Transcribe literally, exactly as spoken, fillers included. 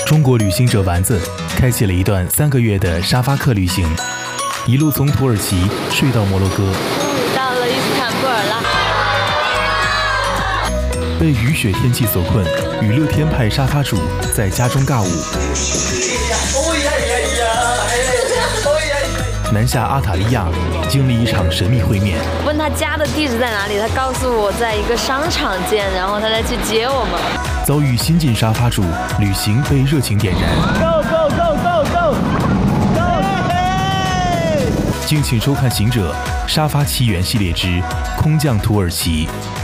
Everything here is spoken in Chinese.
中国旅行者丸子开启了一段三个月的沙发客旅行，一路从土耳其睡到摩洛哥， 终于到了伊斯坦布尔了。 被雨雪天气所困，与乐天派沙发主在家中尬舞。南下阿塔利亚，经历一场神秘会面。 问他家的地址在哪里，他告诉我在一个商场见，然后他再去接我们。 遭遇新晋沙发主，旅行被热情点燃。Go go go go go go！ 敬请收看《行者沙发奇缘》系列之空降土耳其。